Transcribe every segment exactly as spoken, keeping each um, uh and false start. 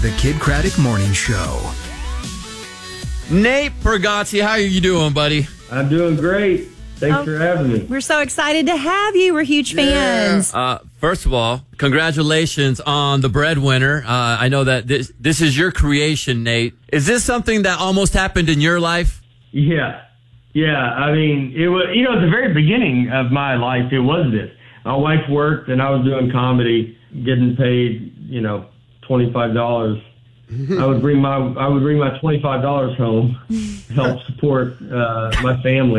The Kid Craddock Morning Show. Nate Bargatze, how are you doing, buddy? I'm doing great. Thanks oh, for having me. We're so excited to have you. We're huge fans. Yeah. Uh, first of all, congratulations on The Breadwinner. Uh, I know that this this is your creation, Nate. Is this something that almost happened in your life? Yeah. Yeah. I mean, it was, you know, at the very beginning of my life, it was this. My wife worked and I was doing comedy, getting paid, you know, twenty-five dollars. I would bring my I would bring my twenty-five dollars home, help support uh, my family.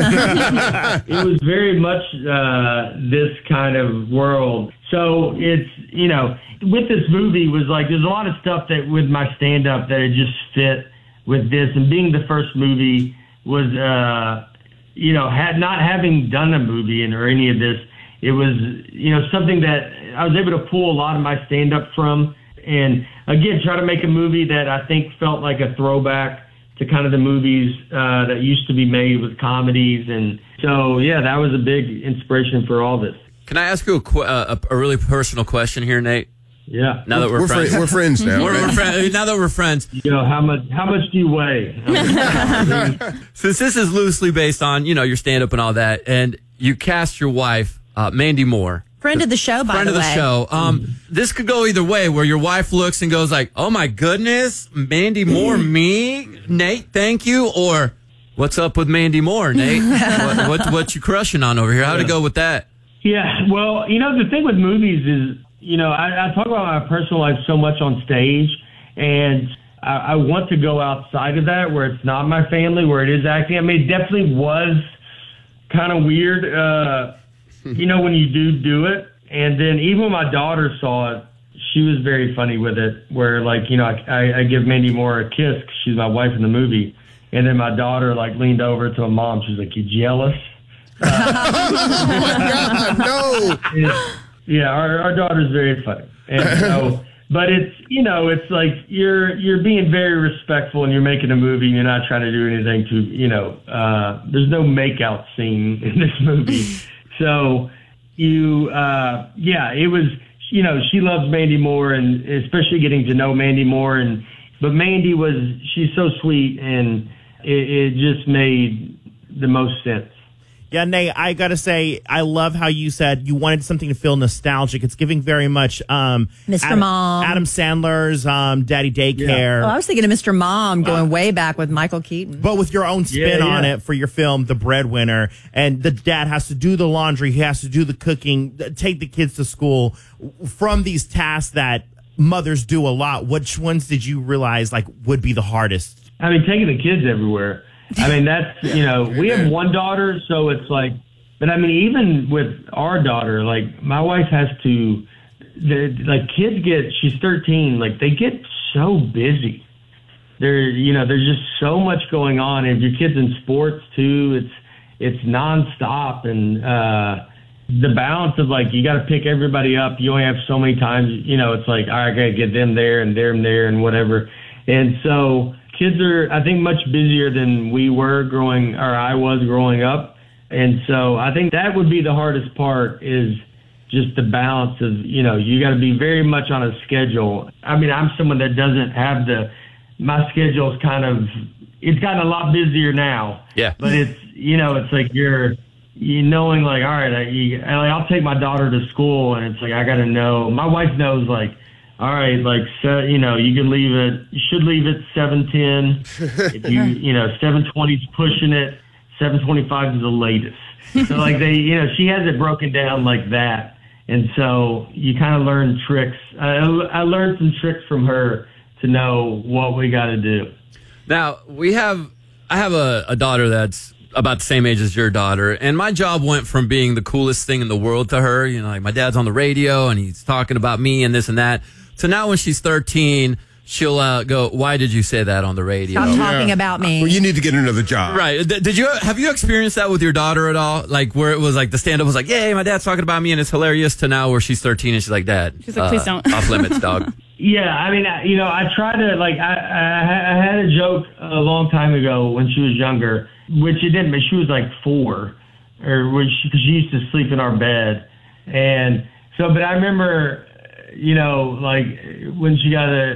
It was very much uh, this kind of world. So it's, you know, with this movie was like there's a lot of stuff that with my stand up that it just fit with this, and being the first movie was, uh, you know, had not having done a movie and or any of this, it was, you know, something that I was able to pull a lot of my stand up from. And again, try to make a movie that I think felt like a throwback to kind of the movies uh, that used to be made with comedies. And so, yeah, that was a big inspiration for all this. Can I ask you a, qu- uh, a, a really personal question here, Nate? Yeah. Now that we're, we're friends, fr- we're friends now. we're, we're fr- now that we're friends, you know how much how much do you weigh? Since this is loosely based on, you know, your stand up and all that, and you cast your wife, uh, Mandy Moore. Friend of the show, by Friend the of the way. show. Um, mm. This could go either way, where your wife looks and goes like, "Oh my goodness, Mandy Moore, me, Nate, thank you," or "What's up with Mandy Moore, Nate? what, what what you crushing on over here?" How'd it go with that? Yeah, well, you know, the thing with movies is, you know, I, I talk about my personal life so much on stage, and I, I want to go outside of that, where it's not my family, where it is acting. I mean, it definitely was kind of weird. Uh, you know, when you do do it. And then even when my daughter saw it, she was very funny with it, where, like, you know, I, I give Mandy Moore a kiss because she's my wife in the movie. And then my daughter, like, leaned over to her mom. She's like, "You jealous?" Uh, oh, my God, no. It, yeah, our, our daughter's very funny. And so, but it's, you know, it's like you're you're being very respectful and you're making a movie and you're not trying to do anything to, you know, uh, there's no makeout scene in this movie. So you, uh, yeah, it was, you know, she loves Mandy Moore, and especially getting to know Mandy Moore. And, but Mandy was, she's so sweet, and it, it just made the most sense. Yeah, Nate, I got to say, I love how you said you wanted something to feel nostalgic. It's giving very much um, Mister Adam, Mom. Adam Sandler's um, Daddy Daycare. Yeah. Oh, I was thinking of Mister Mom going uh, way back with Michael Keaton. But with your own spin yeah, yeah. on it for your film, The Breadwinner. And the dad has to do the laundry. He has to do the cooking, take the kids to school. From these tasks that mothers do a lot, which ones did you realize like would be the hardest? I mean, taking the kids everywhere. I mean, that's, you know, we have one daughter, so it's like, but I mean, even with our daughter, like, my wife has to, like, kids get, she's thirteen, like, they get so busy. There, you know, there's just so much going on. And if your kid's in sports, too, it's, it's nonstop. And, uh, the balance of, like, you got to pick everybody up. You only have so many times, you know, it's like, all right, I got to get them there and them there and whatever. And so, kids are, I think, much busier than we were growing, or I was growing up. And so I think that would be the hardest part, is just the balance of, you know, you got to be very much on a schedule. I mean, I'm someone that doesn't have the, my schedule's kind of, it's gotten a lot busier now. Yeah. But it's, you know, it's like you're, you knowing like, all right, I, you, I'll take my daughter to school, and it's like, I got to know, my wife knows, like, all right, like, so, you know, you can leave it, you should leave it seven ten. If you, you know, seven twenty's pushing it, seven twenty-five is the latest. So, like, they, you know, she has it broken down like that. And so you kind of learn tricks. I, I learned some tricks from her to know what we got to do. Now, we have, I have a, a daughter that's about the same age as your daughter, and my job went from being the coolest thing in the world to her. You know, like, my dad's on the radio and he's talking about me and this and that. So now when she's thirteen, she'll uh, go, "Why did you say that on the radio? Stop talking yeah. about me." Well, you need to get another job. Right. D- did you have you experienced that with your daughter at all? Like, where it was like the stand-up was like, "Yay, my dad's talking about me," and it's hilarious, to now where she's thirteen and she's like, "Dad, she's like, uh, please don't." Off limits, dog. Yeah, I mean, you know, I tried to, like, I, I, I had a joke a long time ago when she was younger, which it didn't, but she was like four, or which, because she used to sleep in our bed. And so, but I remember, you know, like, when she got a,